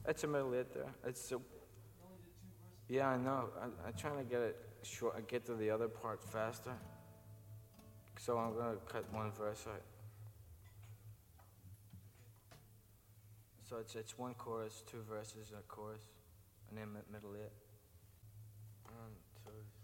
It's a middle hit there. It's a, yeah, I know. I'm trying to get it short. Get to the other part faster. So I'm gonna cut one verse out. So it's one chorus, two verses, a chorus, and then middle hit. One, two.